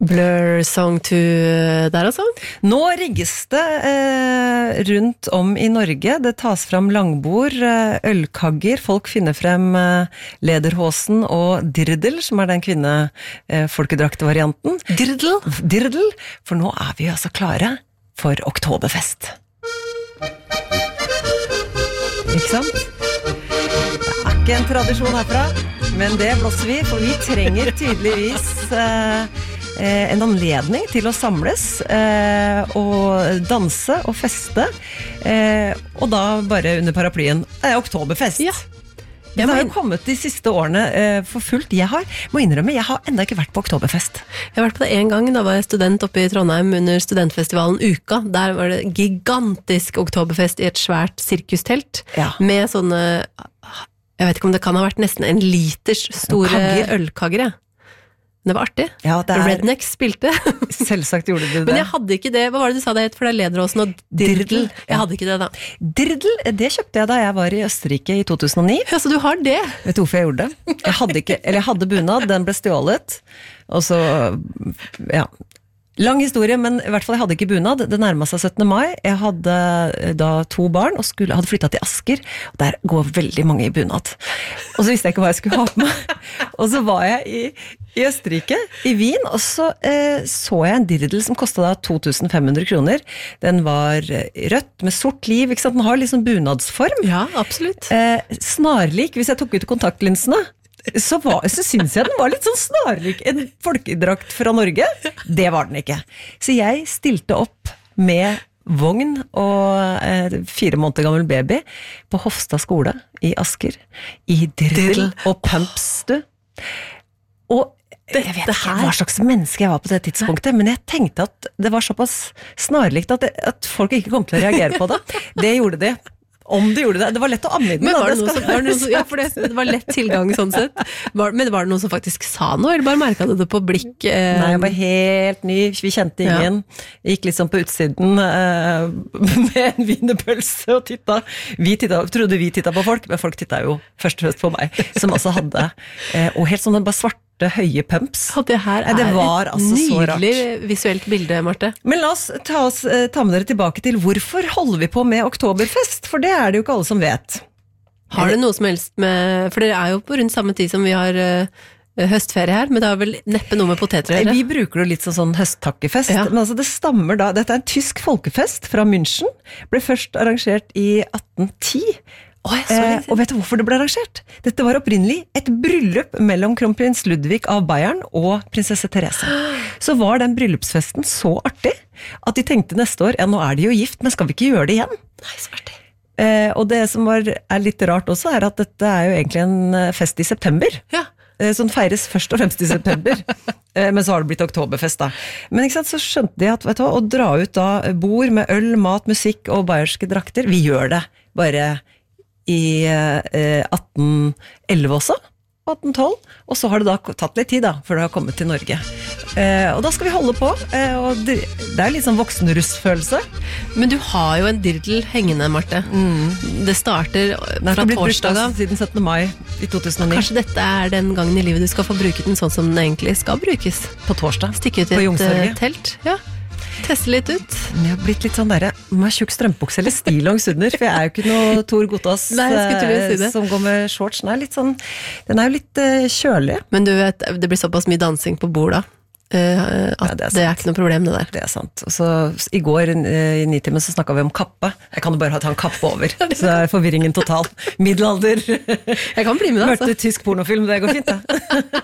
Blur Song 2 der altså. Nå rigges det rundt om i Norge. Det tas fram langbord, ølkagger, folk finner frem lederhosen og dirdel, som den kvinne-folkedrakte-varianten. Dirdel, for nå vi altså klare for Oktoberfest. Ikke sant? Det ikke en tradisjon herfra, men det blåser vi, for vi trenger tydeligvis en anledning til å samles og danse og feste, og da bare under paraplyen. Det Oktoberfest. Ja. Det har jo kommet de siste årene for fullt. Må innrømme, jeg har enda ikke vært på Oktoberfest. Jeg har vært på det en gang, da var jeg student oppe i Trondheim under studentfestivalen Uka. Der var det gigantisk Oktoberfest i et svært sirkustelt, med sånne, jeg vet ikke om det kan ha vært nesten en liters store ølkagger, Det var artig. Ja, Rednecks spilte. Selvsagt gjorde du det. Men jeg hadde ikke det. Hva var det du sa det het? For det lederåsen og dirdel. Jeg hadde ikke det da. Dirdel, det kjøpte jeg da jeg var i Østerrike i 2009. Ja, så du har det? Vet du hvorfor jeg gjorde det? Jeg hadde bunad, den ble stjålet. Og så, lang historie, men i hvert fall jeg hadde ikke bunad. Det nærmet seg 17. mai. Jeg hadde da 2 barn og hadde flyttet til Asker. Og der går veldig mange i bunad. Og så visste jeg ikke hva jeg skulle ha på meg. Og så var jeg i Østerrike, i Wien, og så jeg en dirdel som kostet da 2500 kroner. Den var rødt med sort liv, ikke sant? Den har liksom bunadsform. Ja, absolutt. Snarlik, hvis jeg tok ut kontaktlinsene, så synes jeg den var litt sånn snarlik en folkedrakt fra Norge. Det var den ikke. Så jeg stilte opp med vogn og 4 måneder gammel baby på Hofstad skole i Asker, i dirdel og pumps, du. Og jeg vet ikke hva slags menneske jeg var på det tidspunktet, men jeg tenkte at det var såpass snarlikt at folk ikke kom til å reagere på det. Det gjorde de. Om de gjorde det. Det var lett å amme i den. Men det var lett tilgang sånn sett. Men var det noen som faktisk sa noe, eller bare merket du det på blikk? Nei, jeg var helt ny. Vi kjente ingen. Jeg gikk liksom på utsiden med en wienerpølse og trodde vi tittet på folk, men folk tittet jo først og fremst på meg, som også hadde, og helt sånn bare svart høye pumps. Det her det var altså så rart. Nydelig visuelt bilde, Marte. Men la oss ta med dere tilbake til hvorfor holder vi på med Oktoberfest, for det det jo ikke alle som vet. Har det noe som helst med, for det jo på rundt samme tid som vi har høstferie her, men det har vel neppe noe med poteter å gjøre? Vi bruker det litt sånn høsttakkefest, men altså det stammer da, dette en tysk folkefest fra München, ble først arrangert i 1810, og vet du hvorfor det ble arrangert? Dette var opprinnelig et bryllup mellom kronprins Ludvig av Bayern og prinsesse Therese. Så var den bryllupsfesten så artig at de tenkte neste år, nå de jo gift, men skal vi ikke gjøre det igjen? Nei, så artig. Og det som litt rart også, at dette jo egentlig en fest i september. Ja. Som feires først og fremst i september. Men så har det blitt Oktoberfest da. Men ikke sant, så skjønte de at å dra ut da bord med øl, mat, musikk og bayerske drakter, vi gjør det bare i 1811 også, 1812, og så har det da tatt litt tid da, før det har kommet til Norge. Og da skal vi holde på, og det litt sånn voksenrussfølelse. Men du har jo en dirdel hengende, Marte. Det starter fra torsdag av. Siden 17. mai i 2009. Kanskje dette den gangen i livet du skal få bruke den sånn som den egentlig skal brukes. På torsdag. Stikke ut i et telt. Ja. Teste litt ut. Men jeg har blitt litt sånn må jeg tjukk strømpebukse eller stillongs under, for jeg jo ikke noe Tor Gotas som går med shorts. Den jo litt kjølig. Men du vet, det blir såpass mye dansing på bord da, at det ikke noe problem det der. Det sant. Så i går i 9-timen så snakket vi om kappe. Jeg kan jo bare ta en kappe over, så forvirringen total. Middelalder. Jeg kan bli med det, altså. Mørte tysk pornofilm, det går fint da.